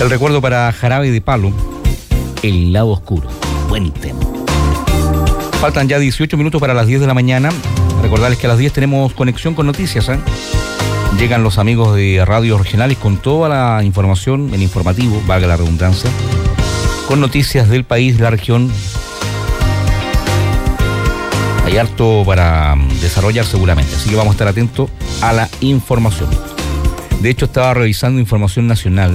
El recuerdo para Jarabe de Palo, El lado oscuro. Buen tema. Faltan ya 18 minutos para las 10 de la mañana. Recordarles que a las 10 tenemos conexión con noticias, ¿eh? Llegan los amigos de radios regionales con toda la información, el informativo, valga la redundancia, con noticias del país, de la región. Hay harto para desarrollar seguramente, así que vamos a estar atentos a la información. De hecho, estaba revisando información nacional.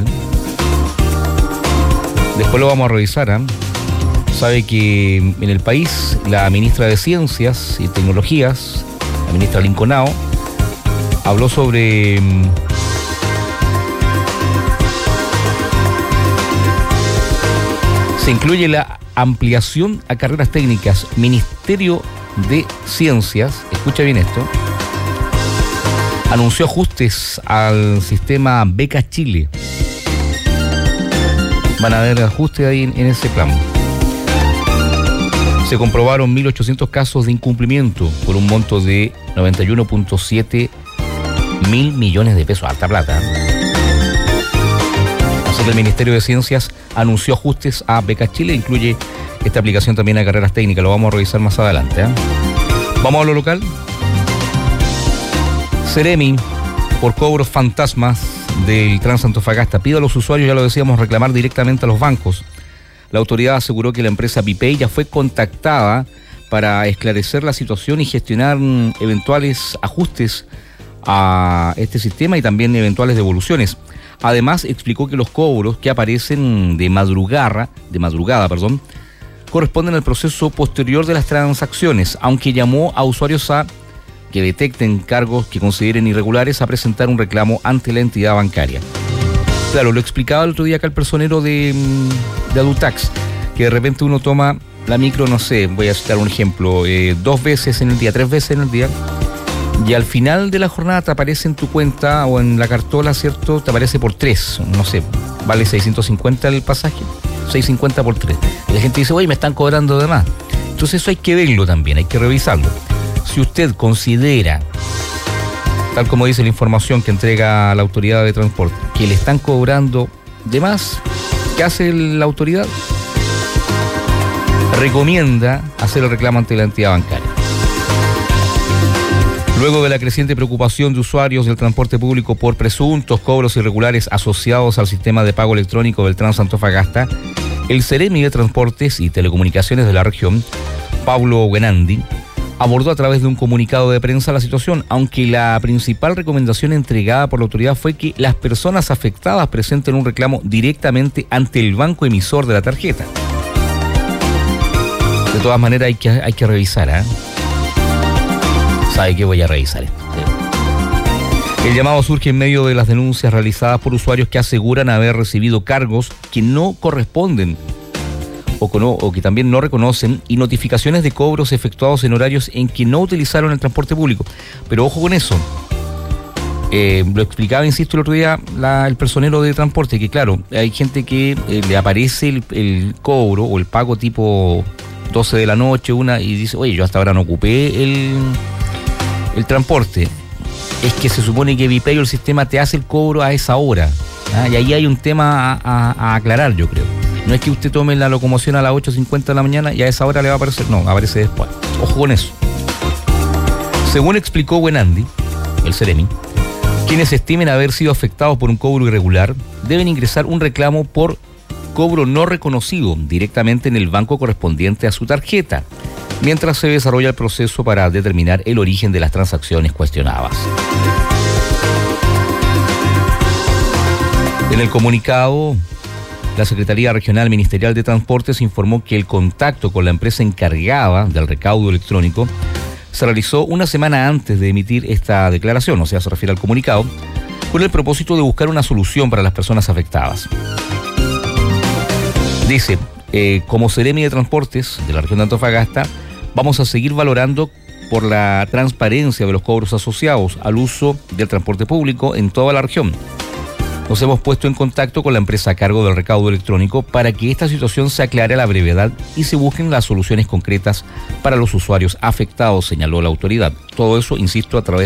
Después lo vamos a revisar, ¿eh? Sabe que en el país la ministra de Ciencias y Tecnologías, la ministra Linconao, habló sobre se incluye la ampliación a carreras técnicas. Ministerio de Ciencias, escucha bien esto, anunció ajustes al sistema Becas Chile. Van a haber ajustes ahí en ese plan. Se comprobaron 1.800 casos de incumplimiento por un monto de 91.7 mil millones de pesos. Alta plata. Así que el Ministerio de Ciencias anunció ajustes a Becas Chile. Incluye esta aplicación también a carreras técnicas. Lo vamos a revisar más adelante, ¿eh? Vamos a lo local. Ceremi, por cobros fantasmas del Transantofagasta, pide a los usuarios, ya lo decíamos, reclamar directamente a los bancos. La autoridad aseguró que la empresa Pipei ya fue contactada para esclarecer la situación y gestionar eventuales ajustes a este sistema y también eventuales devoluciones. Además, explicó que los cobros que aparecen de madrugada, corresponden al proceso posterior de las transacciones, aunque llamó a usuarios a que detecten cargos que consideren irregulares a presentar un reclamo ante la entidad bancaria. Claro, lo explicaba el otro día acá el personero de Adultax, que de repente uno toma la micro, no sé, voy a citar un ejemplo, 2 veces en el día, 3 veces en el día, y al final de la jornada te aparece en tu cuenta o en la cartola, ¿cierto? Te aparece por 3, no sé, vale 650 el pasaje, 650 por 3. Y la gente dice, oye, me están cobrando de más. Entonces eso hay que verlo también, hay que revisarlo. Si usted considera, tal como dice la información que entrega la autoridad de transporte, que le están cobrando de más, ¿qué hace la autoridad? Recomienda hacer el reclamo ante la entidad bancaria. Luego de la creciente preocupación de usuarios del transporte público por presuntos cobros irregulares asociados al sistema de pago electrónico del Transantofagasta, el Ceremi de Transportes y Telecomunicaciones de la región, Pablo Wenandi, abordó a través de un comunicado de prensa la situación, aunque la principal recomendación entregada por la autoridad fue que las personas afectadas presenten un reclamo directamente ante el banco emisor de la tarjeta. De todas maneras hay que revisar, ¿eh? ¿Sabe qué? Voy a revisar esto. El llamado surge en medio de las denuncias realizadas por usuarios que aseguran haber recibido cargos que no corresponden o que también no reconocen y notificaciones de cobros efectuados en horarios en que no utilizaron el transporte público. Pero ojo con eso. Lo explicaba, insisto, el otro día el personero de transporte, que claro, hay gente que le aparece el cobro o el pago tipo 12 de la noche, y dice, oye, yo hasta ahora no ocupé el transporte. Es que se supone que Vipay o el sistema te hace el cobro a esa hora, ¿ah? Y ahí hay un tema a aclarar, yo creo. No es que usted tome la locomoción a las 8:50 de la mañana y a esa hora le va a aparecer, no, aparece después. Ojo con eso. Según explicó Wenandi, el Ceremi, quienes estimen haber sido afectados por un cobro irregular deben ingresar un reclamo por cobro no reconocido directamente en el banco correspondiente a su tarjeta, mientras se desarrolla el proceso para determinar el origen de las transacciones cuestionadas. En el comunicado, la Secretaría Regional Ministerial de Transportes informó que el contacto con la empresa encargada del recaudo electrónico se realizó una semana antes de emitir esta declaración, o sea, se refiere al comunicado, con el propósito de buscar una solución para las personas afectadas. Dice, como Ceremi de Transportes de la región de Antofagasta, vamos a seguir valorando por la transparencia de los cobros asociados al uso del transporte público en toda la región. Nos hemos puesto en contacto con la empresa a cargo del recaudo electrónico para que esta situación se aclare a la brevedad y se busquen las soluciones concretas para los usuarios afectados, señaló la autoridad. Todo eso, insisto, a través